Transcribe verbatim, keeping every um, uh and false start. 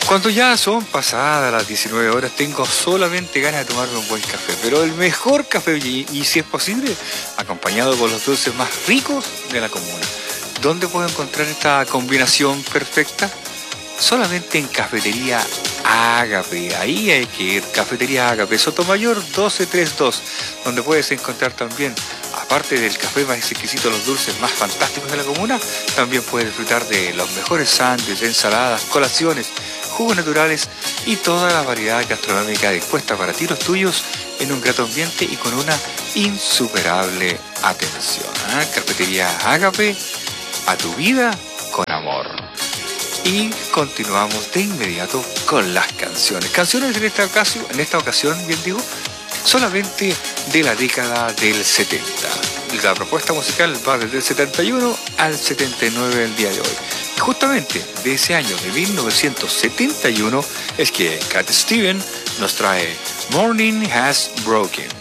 Cuando ya son pasadas las diecinueve horas, tengo solamente ganas de tomarme un buen café, pero el mejor café, y, y si es posible, acompañado con los dulces más ricos de la comuna. ¿Dónde puedo encontrar esta combinación perfecta? Solamente en Cafetería Ágape. Ahí hay que ir. Cafetería Ágape, Sotomayor doce treinta y dos, donde puedes encontrar también, aparte del café más exquisito, los dulces más fantásticos de la comuna, también puedes disfrutar de los mejores sándwiches, ensaladas, colaciones, jugos naturales y toda la variedad gastronómica dispuesta para ti y los tuyos en un grato ambiente y con una insuperable atención. ¿eh? Cafetería Ágape, a tu vida con amor. Y continuamos de inmediato con las canciones. Canciones en esta ocasión, en esta ocasión, bien digo, solamente de la década del setenta. La propuesta musical va desde el setenta y uno al setenta y nueve del día de hoy. Y justamente de ese año de mil novecientos setenta y uno es que Cat Stevens nos trae Morning Has Broken.